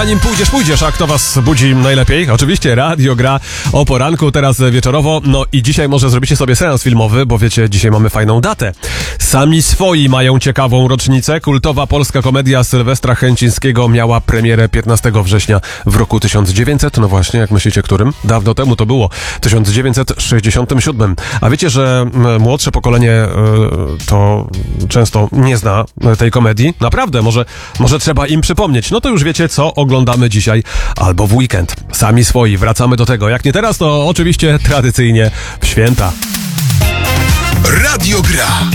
Zanim pójdziesz, a kto was budzi najlepiej? Oczywiście radio gra o poranku, teraz wieczorowo. No i dzisiaj może zrobicie sobie seans filmowy, bo wiecie, dzisiaj mamy fajną datę. Sami swoi mają ciekawą rocznicę. Kultowa polska komedia Sylwestra Chęcińskiego miała premierę 15 września w roku 1900. No właśnie, jak myślicie, którym? Dawno temu to było. 1967. A wiecie, że młodsze pokolenie to często nie zna tej komedii? Naprawdę, może trzeba im przypomnieć. No to już wiecie, co oglądamy dzisiaj albo w weekend. Sami swoi, wracamy do tego. Jak nie teraz, to oczywiście tradycyjnie w święta. Radio Gra.